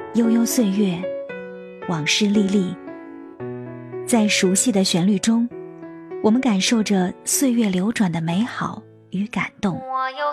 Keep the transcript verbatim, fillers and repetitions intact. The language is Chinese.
悠悠岁月，往事历历。在熟悉的旋律中，我们感受着岁月流转的美好与感动。